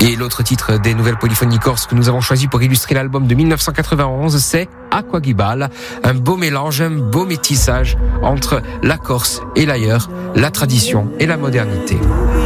Et l'autre titre des Nouvelles Polyphonies Corses que nous avons choisi pour illustrer l'album de 1991, c'est Aquagibal. Un beau mélange, un beau métissage entre la Corse et l'ailleurs, la tradition et la modernité.